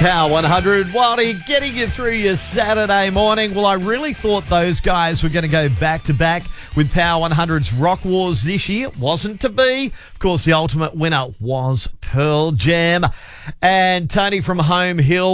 Power 100, Wildy, getting you through your Saturday morning. Well, I really thought those guys were going to go back-to-back with Power 100's Rock Wars this year. Wasn't to be. Of course, the ultimate winner was Pearl Jam. And Tony from Home Hill